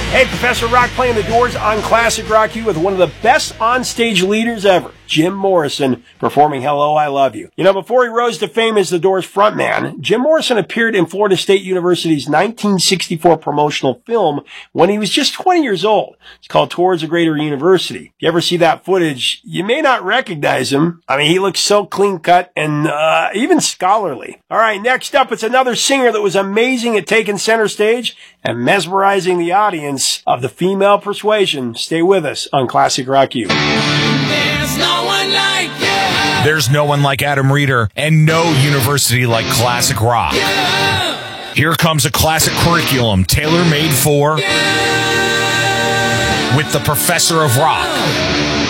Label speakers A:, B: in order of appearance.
A: Hey, Professor Rock playing the Doors on Classic Rock U with one of the best onstage leaders ever, Jim Morrison, performing Hello, I Love You. You know, before he rose to fame as the Doors frontman, Jim Morrison appeared in Florida State University's 1964 promotional film when he was just 20 years old. It's called Towards a Greater University. If you ever see that footage, you may not recognize him. I mean, he looks so clean-cut and even scholarly. All right, next up, it's another singer that was amazing at taking center stage and mesmerizing the audience of the female persuasion. Stay with us on Classic Rock U.
B: There's no one like you.
C: There's no one like Adam Reeder, and no university like Classic Rock.
B: Yeah.
C: Here comes a classic curriculum tailor-made for with the Professor of Rock.